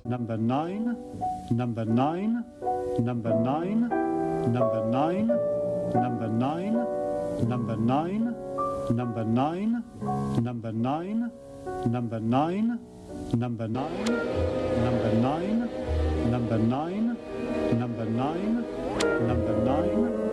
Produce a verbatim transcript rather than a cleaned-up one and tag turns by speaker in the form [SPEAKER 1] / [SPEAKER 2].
[SPEAKER 1] number nine, number nine, number nine, number nine, number nine, number nine, number nine, number nine, number nine, number nine, number nine, number nine, number nine, number